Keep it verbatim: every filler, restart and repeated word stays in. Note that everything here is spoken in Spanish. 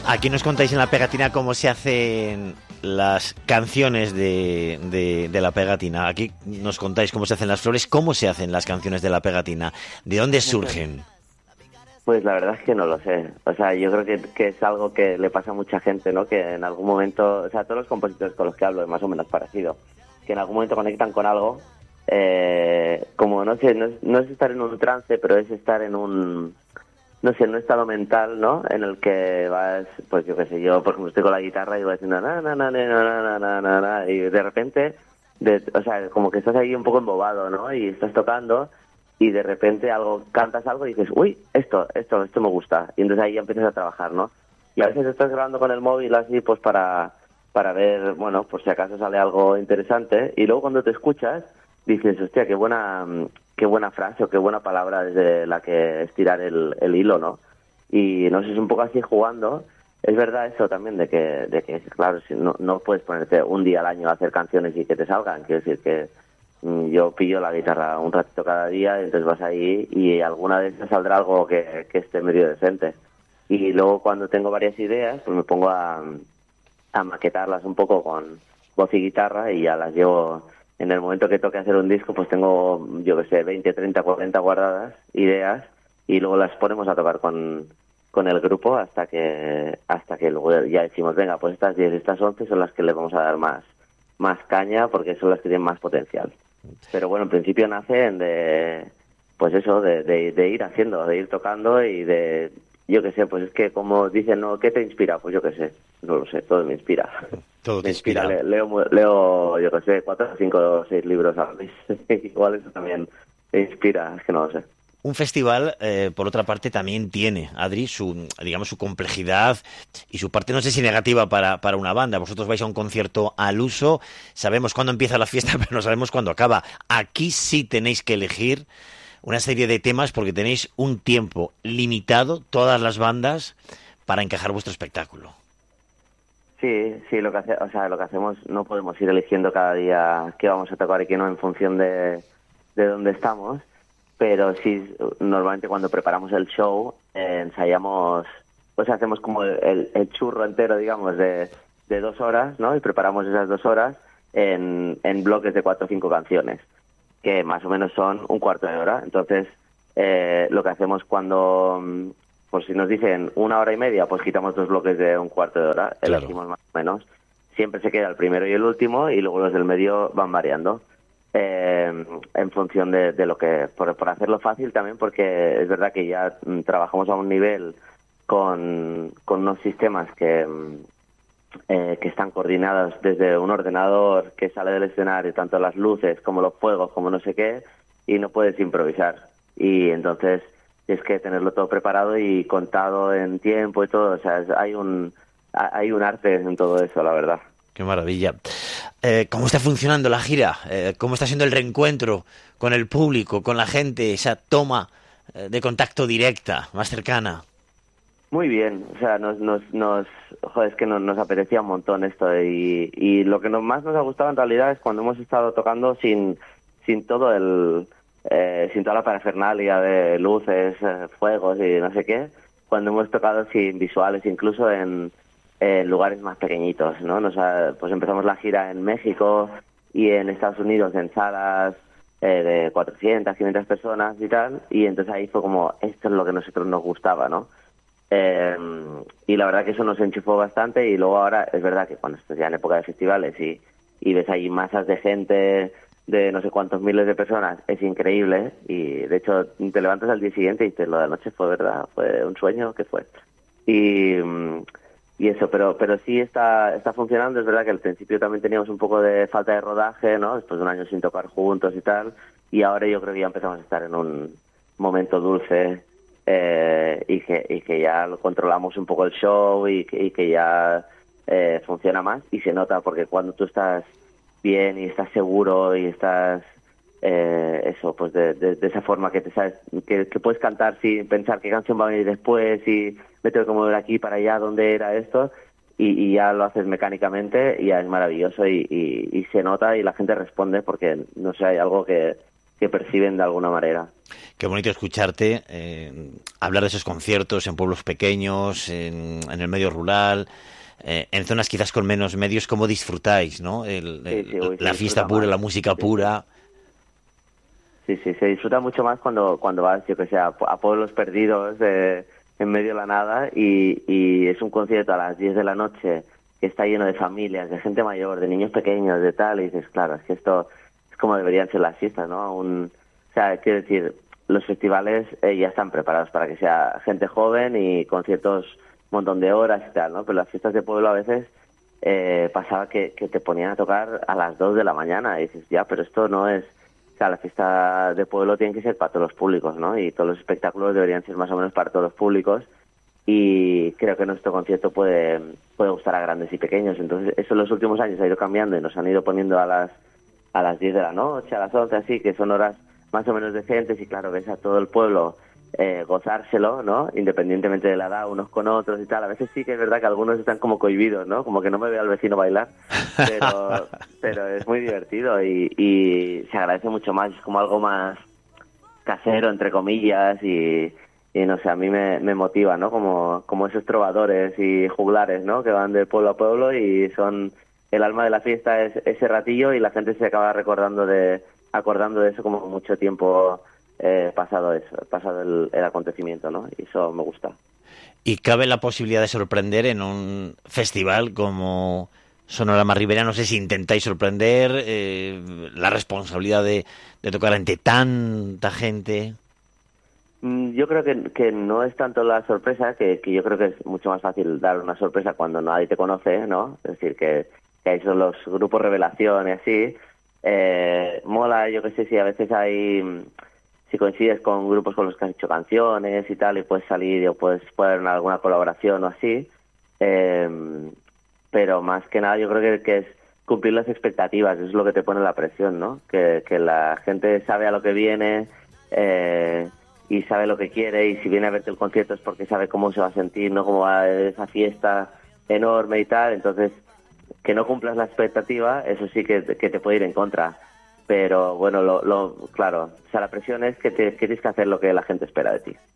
Aquí nos contáis en La Pegatina cómo se hacen las canciones de, de, de La Pegatina. Aquí nos contáis cómo se hacen las flores, cómo se hacen las canciones de La Pegatina, de dónde surgen. Pues la verdad es que no lo sé. O sea, yo creo que, que es algo que le pasa a mucha gente, ¿no? Que en algún momento, o sea, todos los compositores con los que hablo es más o menos parecido, que en algún momento conectan con algo, eh, como no sé, no es, no es estar en un trance, pero es estar en un, no sé, en un estado mental, ¿no? En el que vas, pues yo qué sé, yo por ejemplo estoy con la guitarra y voy haciendo na na na na na na na na y de repente, de, o sea, como que estás ahí un poco embobado, ¿no? Y estás tocando y de repente algo cantas algo y dices, uy, esto, esto, esto me gusta. Y entonces ahí ya empiezas a trabajar, ¿no? Y a veces estás grabando con el móvil así, pues para, para ver, bueno, por si acaso sale algo interesante. Y luego cuando te escuchas, dices, hostia, qué buena, qué buena frase o qué buena palabra desde la que estirar el, el hilo, ¿no? Y no sé, es un poco así jugando. Es verdad eso también de que, de que claro, si no, no puedes ponerte un día al año a hacer canciones y que te salgan. Quiero decir que yo pillo la guitarra un ratito cada día, y entonces vas ahí y alguna vez saldrá algo que, que esté medio decente. Y luego cuando tengo varias ideas, pues me pongo a, a maquetarlas un poco con voz y guitarra y ya las llevo. En el momento que toque hacer un disco, pues tengo, yo que sé, veinte, treinta, cuarenta guardadas, ideas, y luego las ponemos a tocar con, con el grupo hasta que hasta que luego ya decimos, venga, pues estas diez, estas once son las que le vamos a dar más, más caña porque son las que tienen más potencial. Pero bueno, en principio nacen de, pues eso, de, de, de ir haciendo, de ir tocando y de, yo qué sé, pues es que como dicen, ¿no? ¿Qué te inspira? Pues yo qué sé, no lo sé, todo me inspira. Todo te me inspira. inspira. Le, leo, leo, yo qué sé, cuatro, cinco o seis libros a la vez. Igual eso también me inspira, es que no lo sé. Un festival, eh, por otra parte, también tiene, Adri, su, digamos, su complejidad y su parte, no sé si negativa para, para una banda. Vosotros vais a un concierto al uso, sabemos cuándo empieza la fiesta, pero no sabemos cuándo acaba. Aquí sí tenéis que elegir una serie de temas porque tenéis un tiempo limitado, todas las bandas, para encajar vuestro espectáculo. Sí, sí, lo que hace, o sea, lo que hacemos, no podemos ir eligiendo cada día qué vamos a tocar y qué no en función de, de dónde estamos. Pero sí, normalmente cuando preparamos el show eh, ensayamos, pues hacemos como el, el churro entero, digamos, de, de dos horas, ¿no? Y preparamos esas dos horas en, en bloques de cuatro o cinco canciones, que más o menos son un cuarto de hora. Entonces, eh, lo que hacemos cuando, pues si nos dicen una hora y media, pues quitamos dos bloques de un cuarto de hora, Claro. Elegimos más o menos. Siempre se queda el primero y el último, y luego los del medio van variando. Eh, en función de, de lo que, por, por hacerlo fácil también, porque es verdad que ya mm, trabajamos a un nivel con, con unos sistemas que, eh, que están coordinados desde un ordenador que sale del escenario, tanto las luces como los fuegos, como no sé qué, y no puedes improvisar. Y entonces tienes que tenerlo todo preparado y contado en tiempo y todo. O sea, es, hay un hay un arte en todo eso, la verdad. Qué maravilla. Eh, ¿Cómo está funcionando la gira? Eh, ¿Cómo está siendo el reencuentro con el público, con la gente, esa toma eh, de contacto directa, más cercana? Muy bien, o sea, nos, nos, nos, joder, es que nos, nos apetecía un montón esto y, y lo que nos, más nos ha gustado en realidad es cuando hemos estado tocando sin, sin todo el, eh, sin toda la parafernalia de luces, eh, fuegos y no sé qué, cuando hemos tocado sin visuales, incluso en en lugares más pequeñitos, ¿no? Nos ha, pues empezamos la gira en México y en Estados Unidos en salas eh, de cuatrocientas, quinientas personas y tal, y entonces ahí fue como, esto es lo que a nosotros nos gustaba, ¿no? Eh, y la verdad que eso nos enchufó bastante, y luego ahora es verdad que cuando estás ya en época de festivales y, y ves ahí masas de gente de no sé cuántos miles de personas, es increíble, y de hecho te levantas al día siguiente y dices, lo de anoche fue verdad, fue un sueño, ¿qué fue? Y... Y eso, pero pero sí está está funcionando. Es verdad que al principio también teníamos un poco de falta de rodaje, ¿no? Después de un año sin tocar juntos y tal. Y ahora yo creo que ya empezamos a estar en un momento dulce eh, y que y que ya lo controlamos un poco el show y que, y que ya eh, funciona más. Y se nota porque cuando tú estás bien y estás seguro y estás eh, eso, pues de, de, de esa forma que te sabes que, que puedes cantar sin pensar qué canción va a venir después y me tengo que mover aquí para allá, dónde era esto, y, y ya lo haces mecánicamente y ya es maravilloso y, y, y se nota y la gente responde porque, no sé, hay algo que, que perciben de alguna manera. Qué bonito escucharte eh, hablar de esos conciertos en pueblos pequeños, en, en el medio rural, eh, en zonas quizás con menos medios. ¿Cómo disfrutáis, no? El, el, sí, sí, uy, la fiesta pura, más. la música sí, pura. Sí, sí, se disfruta mucho más cuando cuando vas, yo que sé, a, a pueblos perdidos eh, en medio de la nada y, y es un concierto a las diez de la noche que está lleno de familias, de gente mayor, de niños pequeños, de tal, y dices, claro, es que esto es como deberían ser las fiestas, ¿no? Un, o sea, quiero decir, los festivales eh, ya están preparados para que sea gente joven y conciertos un montón de horas y tal, ¿no? Pero las fiestas de pueblo a veces eh, pasaba que, que te ponían a tocar a las dos de la mañana y dices, ya, pero esto no es... O sea, la fiesta de pueblo tiene que ser para todos los públicos, ¿no? Y todos los espectáculos deberían ser más o menos para todos los públicos y creo que nuestro concierto puede, puede gustar a grandes y pequeños. Entonces, eso en los últimos años ha ido cambiando y nos han ido poniendo a las a las diez de la noche, a las once, así, que son horas más o menos decentes y claro, ves a todo el pueblo eh, gozárselo, ¿no? Independientemente de la edad, unos con otros y tal. A veces sí que es verdad que algunos están como cohibidos, ¿no? Como que no me ve al vecino bailar, pero pero es muy divertido y, y se agradece mucho más, es como algo más casero, entre comillas, y, y no sé, a mí me, me motiva, ¿no? Como, como esos trovadores y juglares, ¿no? Que van de pueblo a pueblo y son... El alma de la fiesta es ese ratillo y la gente se acaba recordando de acordando de eso como mucho tiempo eh, pasado eso, pasado el, el acontecimiento, ¿no? Y eso me gusta. ¿Y cabe la posibilidad de sorprender en un festival como Sonorama Ribera? No sé si intentáis sorprender, eh, la responsabilidad de, de tocar ante tanta gente. Yo creo que, que no es tanto la sorpresa, que, que yo creo que es mucho más fácil dar una sorpresa cuando nadie te conoce, ¿no? Es decir, que, que ahí son los grupos revelación y así. Eh, mola, yo que sé, si a veces hay... Si coincides con grupos con los que has hecho canciones y tal, y puedes salir o puedes poner alguna colaboración o así. Eh, pero más que nada yo creo que, que es cumplir las expectativas, eso es lo que te pone la presión, ¿no? Que, que la gente sabe a lo que viene... Eh, y sabe lo que quiere y si viene a verte el concierto es porque sabe cómo se va a sentir, no cómo va esa fiesta enorme y tal, entonces que no cumplas la expectativa, eso sí que, que te puede ir en contra, pero bueno, lo, lo claro, o sea, la presión es que, te, que tienes que hacer lo que la gente espera de ti.